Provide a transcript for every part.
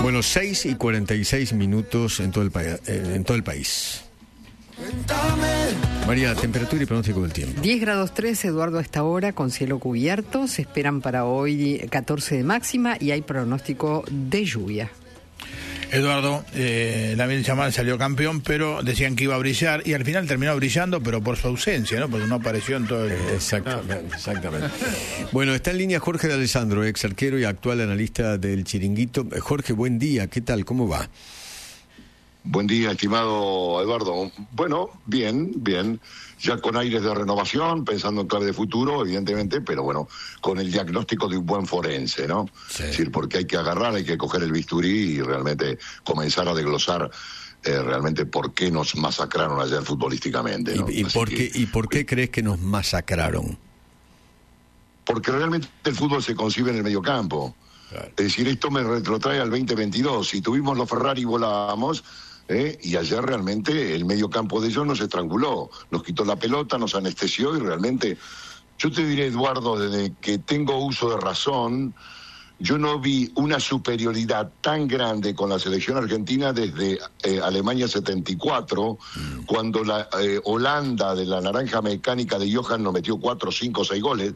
Bueno, 6:46 en todo el país. María, temperatura y pronóstico del tiempo. 10 grados 3, Eduardo, a esta hora, con cielo cubierto. Se esperan para hoy 14 de máxima y hay pronóstico de lluvia. Eduardo, Lamine Yamal salió campeón, pero decían que iba a brillar y al final terminó brillando, pero por su ausencia, ¿no? Porque no apareció en todo el... Exactamente. Bueno, está en línea Jorge de Alessandro, ex arquero y actual analista del Chiringuito. Jorge, buen día, ¿qué tal? ¿Cómo va? Buen día, estimado Eduardo. Bueno, bien. Ya con aires de renovación, pensando en clave de futuro, evidentemente, pero bueno, con el diagnóstico de un buen forense, ¿no? Sí. Es decir, porque hay que agarrar, hay que coger el bisturí y realmente comenzar a desglosar realmente por qué nos masacraron ayer futbolísticamente, ¿no? ¿Y por qué crees que nos masacraron? Porque realmente el fútbol se concibe en el mediocampo. Claro. Es decir, esto me retrotrae al 2022. Si tuvimos los Ferrari, volábamos... y ayer realmente el medio campo de ellos nos estranguló, nos quitó la pelota, nos anestesió y realmente, yo te diré, Eduardo, desde que tengo uso de razón, yo no vi una superioridad tan grande con la selección argentina desde Alemania 74, cuando la Holanda de la naranja mecánica de Johan nos metió 4, 5, 6 goles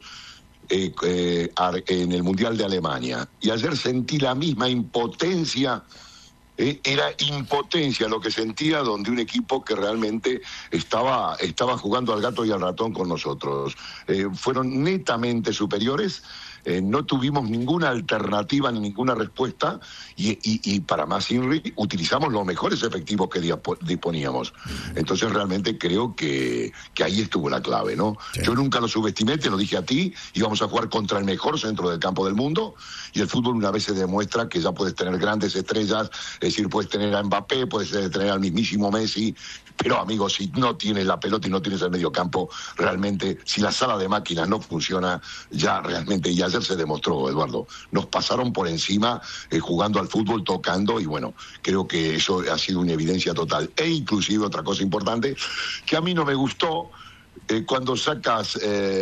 en el Mundial de Alemania. Y ayer sentí la misma impotencia. Era impotencia lo que sentía, donde un equipo que realmente estaba jugando al gato y al ratón con nosotros. Fueron netamente superiores, no tuvimos ninguna alternativa ni ninguna respuesta y para más Inri utilizamos los mejores efectivos que disponíamos. Entonces realmente creo que ahí estuvo la clave, ¿no? Sí. Yo nunca lo subestimé, te lo dije a ti, íbamos a jugar contra el mejor centro del campo del mundo y el fútbol una vez se demuestra que ya puedes tener grandes estrellas, es decir, puedes tener a Mbappé, puedes tener al mismísimo Messi, pero amigos, si no tienes la pelota y no tienes el medio campo, realmente, si la sala de máquinas no funciona, ya realmente, y ayer se demostró, Eduardo, nos pasaron por encima jugando al fútbol, tocando, y bueno, creo que eso ha sido una evidencia total. E inclusive otra cosa importante, que a mí no me gustó, cuando sacas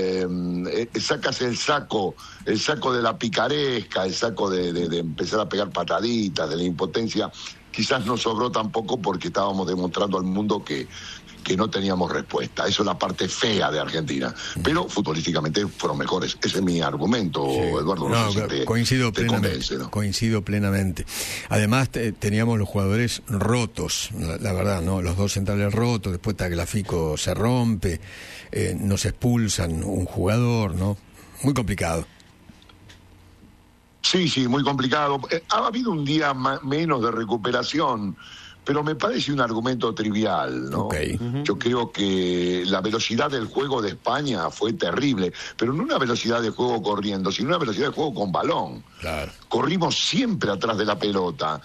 el saco de la picaresca, el saco de empezar a pegar pataditas, de la impotencia, quizás no sobró tampoco porque estábamos demostrando al mundo que no teníamos respuesta. Eso es la parte fea de Argentina. Pero futbolísticamente fueron mejores. Ese es mi argumento, sí. Eduardo. No sé si coincido plenamente. Convence, ¿no? Coincido plenamente. Además, teníamos los jugadores rotos, la verdad, ¿no? Los dos centrales rotos, después Tagliafico se rompe, nos expulsan un jugador, ¿no? Muy complicado. Sí, muy complicado. Ha habido un día menos de recuperación, pero me parece un argumento trivial, ¿no? Okay. Yo creo que la velocidad del juego de España fue terrible, pero no una velocidad de juego corriendo, sino una velocidad de juego con balón. Claro. Corrimos siempre atrás de la pelota.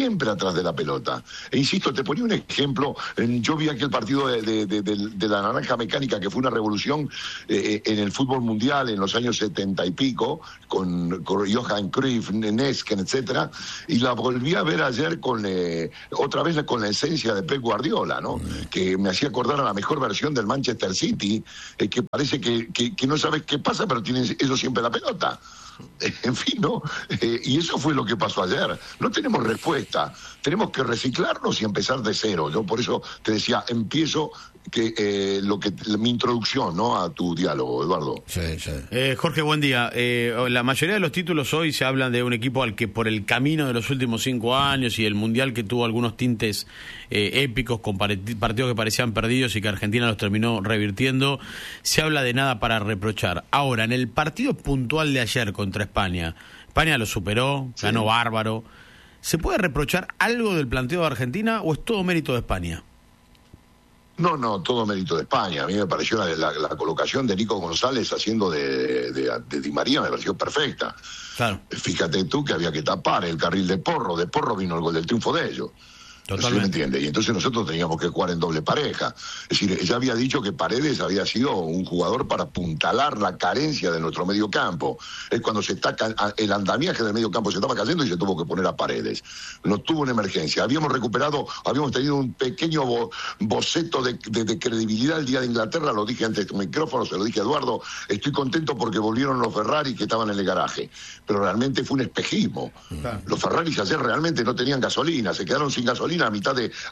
E insisto, te ponía un ejemplo. Yo vi aquel partido de la naranja mecánica, que fue una revolución en el fútbol mundial en los años 70 y pico, con Johan Cruyff, Nesken, etcétera, y la volví a ver ayer otra vez con la esencia de Pep Guardiola, ¿no? Que me hacía acordar a la mejor versión del Manchester City, que parece que no sabes qué pasa, pero tienen ellos siempre la pelota. En fin, ¿no? Y eso fue lo que pasó ayer. No tenemos respuesta. Tenemos que reciclarnos y empezar de cero. Yo por eso te decía, empiezo mi introducción, ¿no? A tu diálogo, Eduardo. Sí. Jorge, buen día. La mayoría de los títulos hoy se hablan de un equipo al que por el camino de los últimos 5 años y el Mundial que tuvo algunos tintes épicos con partidos que parecían perdidos y que Argentina los terminó revirtiendo, se habla de nada para reprochar. Ahora, en el partido puntual de ayer contra España lo superó, sí. Ganó bárbaro. ¿Se puede reprochar algo del planteo de Argentina o es todo mérito de España? No, todo mérito de España. A mí me pareció la colocación de Nico González haciendo de Di María, me pareció perfecta. Claro. Fíjate tú que había que tapar el carril de Porro vino el gol del triunfo de ellos. Totalmente. ¿Sí me entiende? Y entonces nosotros teníamos que jugar en doble pareja. Es decir, ella había dicho que Paredes había sido un jugador para apuntalar la carencia de nuestro medio campo. Es cuando el andamiaje del medio campo se estaba cayendo y se tuvo que poner a Paredes. No tuvo una emergencia. Habíamos tenido un pequeño boceto de credibilidad el día de Inglaterra, lo dije antes de micrófono, se lo dije a Eduardo, estoy contento porque volvieron los Ferrari que estaban en el garaje. Pero realmente fue un espejismo. Los Ferraris ayer realmente no tenían gasolina, se quedaron sin gasolina a mitad de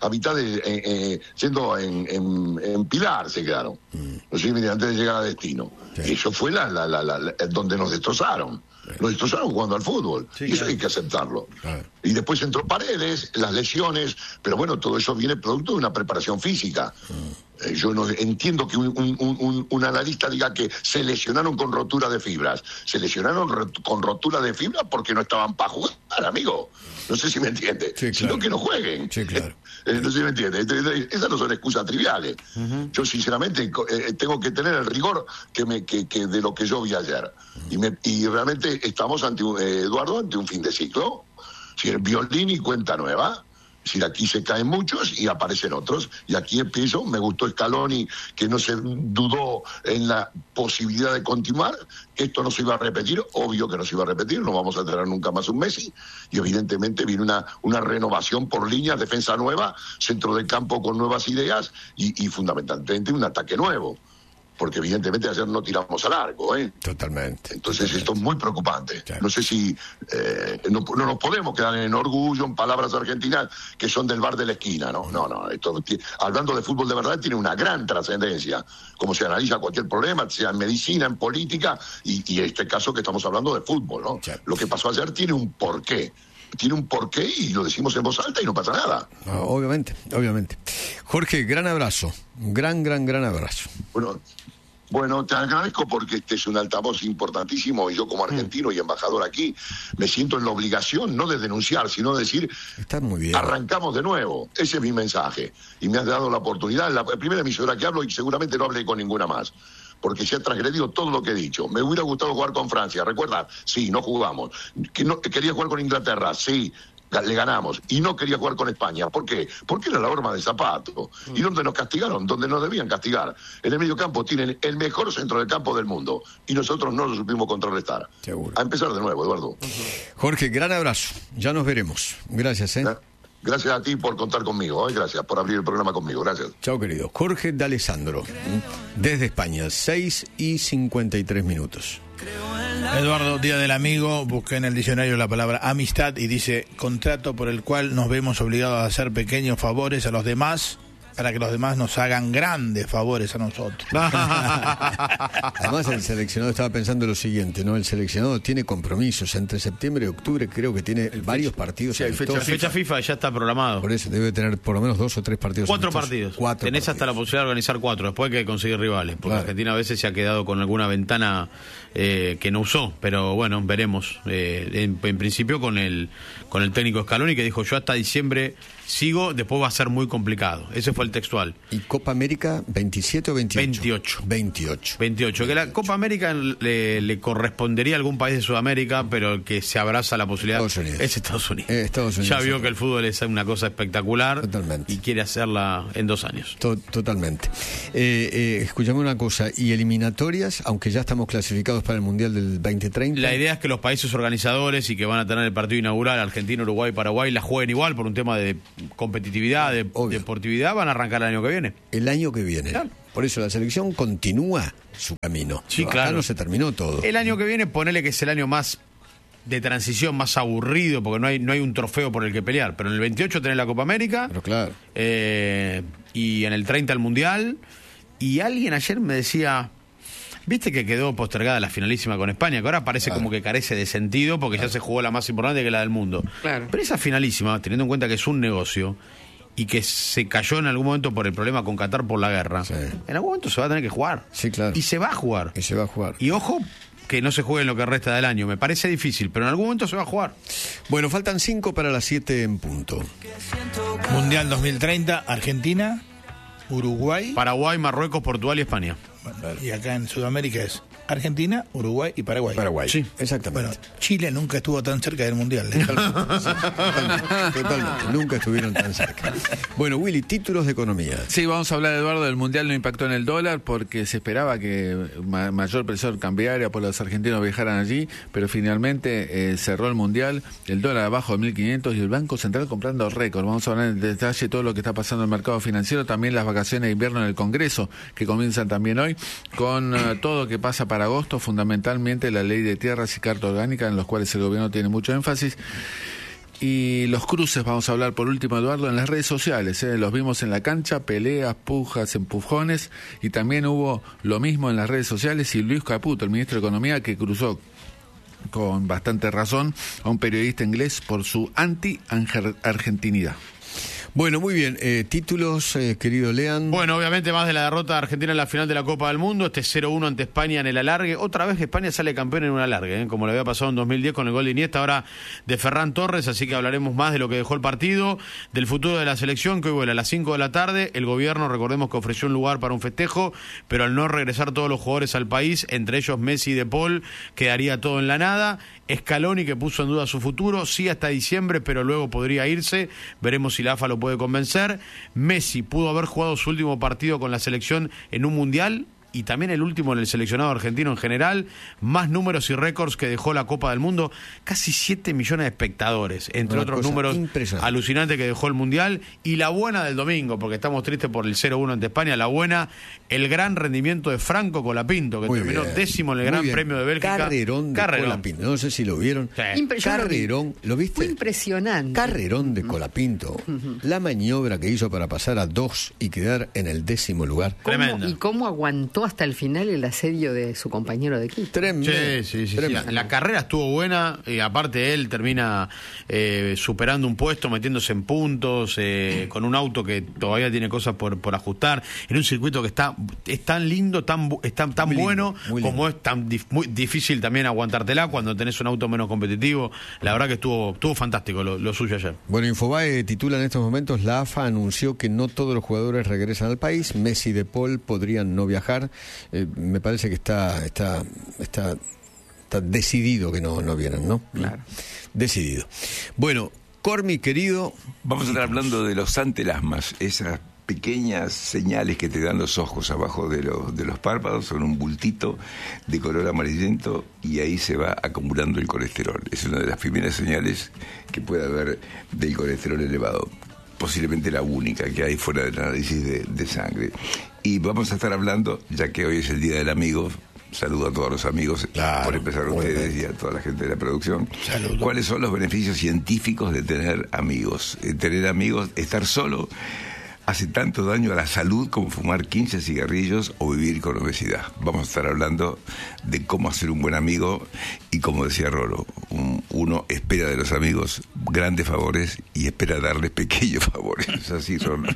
yendo en Pilar se quedaron. No sé, antes de llegar a destino. Sí. Y eso fue donde nos destrozaron. Nos destrozaron jugando al fútbol. Sí, y eso hay que aceptarlo. Y después entró Paredes, las lesiones, pero bueno, todo eso viene producto de una preparación física. Yo no entiendo que un analista diga que se lesionaron con rotura de fibras. Se lesionaron con rotura de fibras porque no estaban para jugar, amigo. No sé si me entiende. Sí, claro. Sino que no jueguen. Sí, claro. No sé si me entiende. Esas no son excusas triviales. Yo sinceramente tengo que tener el rigor que de lo que yo vi ayer. Y realmente estamos Eduardo, ante un fin de ciclo. Si el violín y cuenta nueva. Es decir, aquí se caen muchos y aparecen otros. Y aquí empiezo, me gustó Scaloni, que no se dudó en la posibilidad de continuar, que esto no se iba a repetir, obvio que no se iba a repetir, no vamos a tener nunca más un Messi. Y evidentemente viene una renovación por líneas, defensa nueva, centro del campo con nuevas ideas y fundamentalmente un ataque nuevo. Porque evidentemente ayer no tiramos al arco, Totalmente. Entonces esto es muy preocupante. Claro. No sé si no nos podemos quedar en orgullo, en palabras argentinas que son del bar de la esquina, ¿no? No, esto hablando de fútbol de verdad tiene una gran trascendencia, como se analiza cualquier problema, sea en medicina, en política, y en este caso que estamos hablando de fútbol, ¿no? Sí. Lo que pasó ayer tiene un porqué. Tiene un porqué y lo decimos en voz alta y no pasa nada. Obviamente. Jorge, gran abrazo. Gran abrazo. Bueno, te agradezco porque este es un altavoz importantísimo y yo como argentino y embajador aquí me siento en la obligación no de denunciar, sino de decir, está muy bien. Arrancamos de nuevo. Ese es mi mensaje. Y me has dado la oportunidad, la primera emisora que hablo y seguramente no hablé con ninguna más. Porque se ha transgredido todo lo que he dicho. Me hubiera gustado jugar con Francia, ¿recuerdas? Sí, no jugamos. Quería jugar con Inglaterra, sí, le ganamos. Y no quería jugar con España. ¿Por qué? Porque era la horma de zapato. ¿Y dónde nos castigaron? Donde nos debían castigar. En el medio campo tienen el mejor centro del campo del mundo. Y nosotros no lo supimos contrarrestar. Seguro. A empezar de nuevo, Eduardo. Jorge, gran abrazo. Ya nos veremos. Gracias, Gracias a ti por contar conmigo, gracias por abrir el programa conmigo, gracias. Chao, querido. Jorge D'Alessandro, desde España, 6:53. Eduardo, Día del Amigo, busqué en el diccionario la palabra amistad y dice contrato por el cual nos vemos obligados a hacer pequeños favores a los demás para que los demás nos hagan grandes favores a nosotros. Además, el seleccionado estaba pensando lo siguiente, ¿no? El seleccionado tiene compromisos entre septiembre y octubre, creo que tiene varios partidos. Sí, fecha FIFA ya está programado. Por eso debe tener por lo menos 2 o 3 partidos. 4 partidos. Tenés hasta la posibilidad de organizar 4, después hay que conseguir rivales, porque claro. Argentina a veces se ha quedado con alguna ventana que no usó, pero bueno, veremos. En principio con el técnico Scaloni, que dijo, yo hasta diciembre sigo, después va a ser muy complicado. Ese fue el textual. ¿Y Copa América 27 o 28? 28. Que la Copa América le correspondería a algún país de Sudamérica, pero el que se abraza la posibilidad es Estados Unidos. Ya vio que el fútbol es una cosa espectacular. Totalmente. Y quiere hacerla en 2 años. Totalmente. Escuchame una cosa, ¿y eliminatorias, aunque ya estamos clasificados para el Mundial del 2030? La idea es que los países organizadores y que van a tener el partido inaugural, Argentina, Uruguay, Paraguay, la jueguen igual por un tema de competitividad, de deportividad, van a arrancar el año que viene. El año que viene. Claro. Por eso la selección continúa su camino. Sí, claro. Acá no se terminó todo. El año que viene, ponele que es el año más de transición, más aburrido, porque no hay un trofeo por el que pelear. Pero en el 28 tenés la Copa América. Pero claro. Y en el 30 el Mundial. Y alguien ayer me decía... Viste que quedó postergada la finalísima con España, que ahora parece como que carece de sentido porque ya se jugó la más importante, que es la del mundo. Claro. Pero esa finalísima, teniendo en cuenta que es un negocio y que se cayó en algún momento por el problema con Qatar por la guerra, en algún momento se va a tener que jugar. Sí, claro. Y se va a jugar. Y ojo que no se juegue en lo que resta del año. Me parece difícil, pero en algún momento se va a jugar. Bueno, faltan 5 para las 7 en punto. Mundial 2030, Argentina, Uruguay, Paraguay, Marruecos, Portugal y España. Y acá en Sudamérica es Argentina, Uruguay y Paraguay. Sí, exactamente. Bueno, Chile nunca estuvo tan cerca del Mundial. Totalmente. Nunca estuvieron tan cerca. Bueno, Willy, títulos de economía. Sí, vamos a hablar, Eduardo, del Mundial no impactó en el dólar porque se esperaba que mayor presión cambiaria por los argentinos viajaran allí, pero finalmente cerró el Mundial, el dólar abajo de 1.500 y el Banco Central comprando récord. Vamos a hablar en detalle todo lo que está pasando en el mercado financiero, también las vacaciones de invierno en el Congreso, que comienzan también hoy, con todo lo que pasa para agosto, fundamentalmente la ley de tierras y carta orgánica, en los cuales el gobierno tiene mucho énfasis. Y los cruces, vamos a hablar por último, Eduardo, en las redes sociales, los vimos en la cancha, peleas, pujas, empujones, y también hubo lo mismo en las redes sociales, y Luis Caputo, el ministro de Economía, que cruzó con bastante razón a un periodista inglés por su anti-argentinidad. Bueno, muy bien. Títulos, querido Lean. Bueno, obviamente más de la derrota de Argentina en la final de la Copa del Mundo, 0-1 ante España en el alargue. Otra vez que España sale campeón en un alargue, como le había pasado en 2010 con el gol de Iniesta, ahora de Ferran Torres, así que hablaremos más de lo que dejó el partido, del futuro de la selección, que hoy vuela a las 5 de la tarde. El gobierno, recordemos que ofreció un lugar para un festejo, pero al no regresar todos los jugadores al país, entre ellos Messi y De Paul, quedaría todo en la nada. Scaloni, que puso en duda su futuro, sí hasta diciembre, pero luego podría irse. Veremos si la AFA lo puede convencer. Messi pudo haber jugado su último partido con la selección en un mundial y también el último en el seleccionado argentino en general. Más números y récords que dejó la Copa del Mundo, casi 7 millones de espectadores, entre otros números alucinantes que dejó el mundial. Y la buena del domingo, porque estamos tristes por el 0-1 ante España, la buena, el gran rendimiento de Franco Colapinto, que muy terminó bien, décimo en el Gran Premio de Bélgica. Carrerón de Colapinto, no sé si lo vieron. Sí. Carrerón, ¿lo viste? Fue impresionante. Carrerón de Colapinto. La maniobra que hizo para pasar a 2 y quedar en el 10º lugar. ¿Y cómo aguantó hasta el final el asedio de su compañero de equipo? Tremendo. Sí. La carrera estuvo buena, y aparte él termina superando un puesto, metiéndose en puntos, con un auto que todavía tiene cosas por ajustar, en un circuito que es tan lindo, tan bueno, como es muy difícil también aguantártela cuando tenés un auto menos competitivo. La verdad que estuvo fantástico lo suyo ayer. Bueno, Infobae titula en estos momentos: la AFA anunció que no todos los jugadores regresan al país. Messi y De Paul podrían no viajar. Me parece que está decidido que no vienen, ¿no? Claro. Decidido. Bueno, Cormi, querido. Vamos a estar hablando de los antelasmas, esas pequeñas señales que te dan los ojos abajo de los párpados, son un bultito de color amarillento y ahí se va acumulando el colesterol. Es una de las primeras señales que puede haber del colesterol elevado, posiblemente la única que hay fuera del análisis de sangre. Y vamos a estar hablando, ya que hoy es el Día del Amigo, saludo a todos los amigos, claro, por empezar a ustedes y a toda la gente de la producción. Saludo. ¿Cuáles son los beneficios científicos de tener amigos? Tener amigos, estar solo, hace tanto daño a la salud como fumar 15 cigarrillos o vivir con obesidad. Vamos a estar hablando de cómo hacer un buen amigo y, como decía Rolo, uno espera de los amigos grandes favores y espera darles pequeños favores. Es así, Rolo.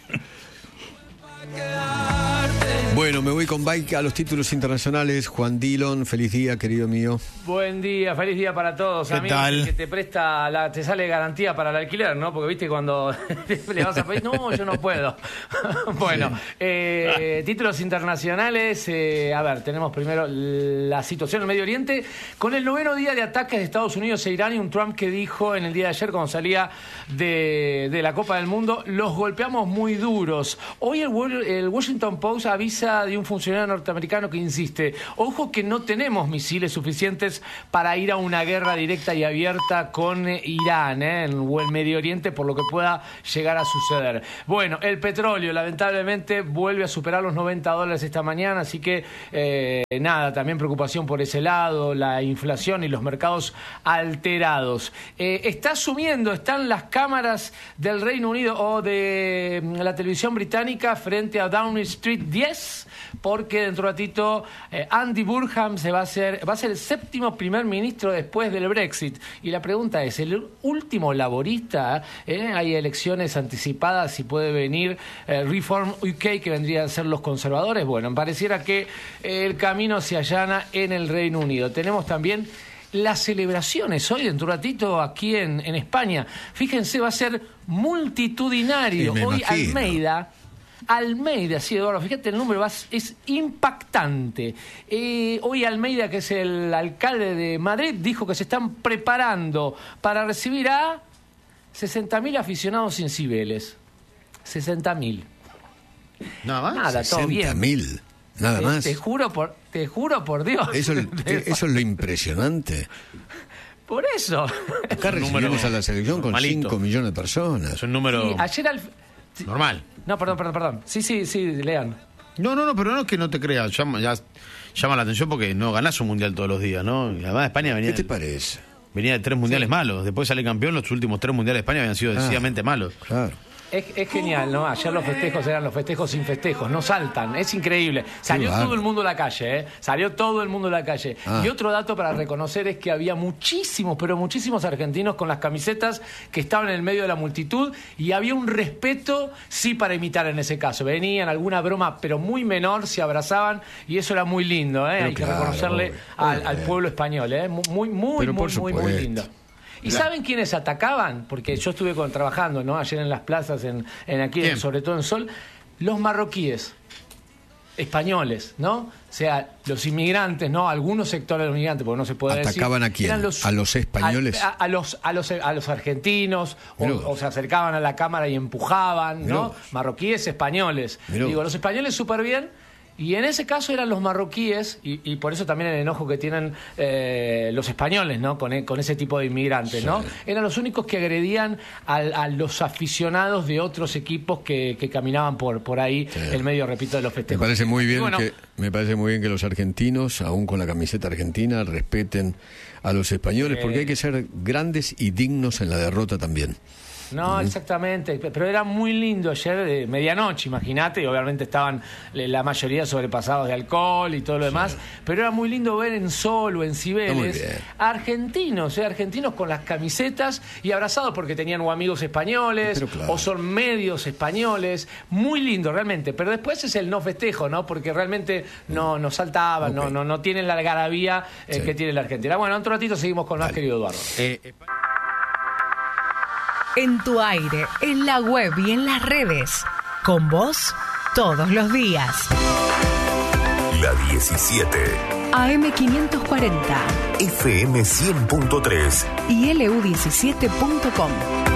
Bueno, me voy con Bike a los títulos internacionales. Juan Dillon, feliz día, querido mío. Buen día, feliz día para todos. ¿Qué tal? Que te presta, te sale garantía para el alquiler, ¿no? Porque viste cuando le vas a pedir, no, yo no puedo. Bueno, títulos internacionales. A ver, tenemos primero la situación en el Medio Oriente. Con el 9º día de ataques de Estados Unidos e Irán, y un Trump que dijo en el día de ayer, cuando salía de la Copa del Mundo, los golpeamos muy duros. Hoy el Washington Post avisa de un funcionario norteamericano que insiste: ojo que no tenemos misiles suficientes para ir a una guerra directa y abierta con Irán o el Medio Oriente, por lo que pueda llegar a suceder. Bueno, el petróleo lamentablemente vuelve a superar los $90 esta mañana, así que también preocupación por ese lado, la inflación y los mercados alterados. Están las cámaras del Reino Unido o de la televisión británica frente a Downing Street 10, porque dentro de un ratito Andy Burnham va a ser el 7º primer ministro después del Brexit. Y la pregunta es, ¿el último laborista? Hay elecciones anticipadas y puede venir Reform UK, que vendrían a ser los conservadores. Bueno, pareciera que el camino se allana en el Reino Unido. Tenemos también las celebraciones hoy, dentro de un ratito, aquí en España. Fíjense, va a ser multitudinario. Hoy Almeida Almeida, sí, Eduardo, fíjate el número, es impactante. Hoy Almeida, que es el alcalde de Madrid, dijo que se están preparando para recibir a 60.000 aficionados en Cibeles. 60.000. Nada más. Nada, todo bien. 60.000, nada más. Te juro por Dios. Eso es lo impresionante. Por eso. Acá recibimos a la selección con normalito. 5 millones de personas. Es un número Sí, ayer normal. No, perdón. Sí, lean. No, pero no es que no te creas, llama la atención porque no ganás un mundial todos los días, ¿no? Y además España venía... ¿Qué te parece? Venía de 3 mundiales malos. Después sale campeón, los últimos 3 mundiales de España habían sido decididamente malos. Claro. Es genial, ¿no? Ayer los festejos eran los festejos sin festejos, no saltan, es increíble. Salió todo el mundo a la calle, ¿eh? Salió todo el mundo a la calle. Y otro dato para reconocer es que había muchísimos argentinos con las camisetas que estaban en el medio de la multitud y había un respeto, sí, para imitar en ese caso. Venían alguna broma, pero muy menor, se abrazaban y eso era muy lindo, ¿eh? Hay que reconocerle al pueblo español, ¿eh? Muy lindo. ¿Y saben quiénes atacaban? Porque yo estuve trabajando, ¿no? Ayer en las plazas, aquí, sobre todo en Sol, los marroquíes, españoles, ¿no? O sea, los inmigrantes, ¿no? Algunos sectores de los inmigrantes, porque no se puede decir. ¿Atacaban a quién? ¿A los españoles? A los argentinos, o se acercaban a la cámara y empujaban, ¿no? Marroquíes, españoles. Digo, los españoles súper bien. Y en ese caso eran los marroquíes, y por eso también el enojo que tienen los españoles, ¿no? Con ese tipo de inmigrantes, ¿no? Eran los únicos que agredían a los aficionados de otros equipos que caminaban por ahí, en medio, repito, de los festejos. Me parece muy bien que los argentinos, aún con la camiseta argentina, respeten a los españoles, porque hay que ser grandes y dignos en la derrota también. No, exactamente, pero era muy lindo ayer de medianoche, imagínate, y obviamente estaban la mayoría sobrepasados de alcohol y todo lo demás, pero era muy lindo ver en Sol o en Cibeles argentinos con las camisetas y abrazados porque tenían o amigos españoles o son medios españoles, muy lindo realmente, pero después es el no festejo, ¿no? Porque realmente no saltaban, no tienen la algarabía que tiene la Argentina. Bueno, en otro ratito seguimos con más, querido Eduardo. En tu aire, en la web y en las redes. Con vos, todos los días. La 17. AM540. FM 100.3. Y LU17.com.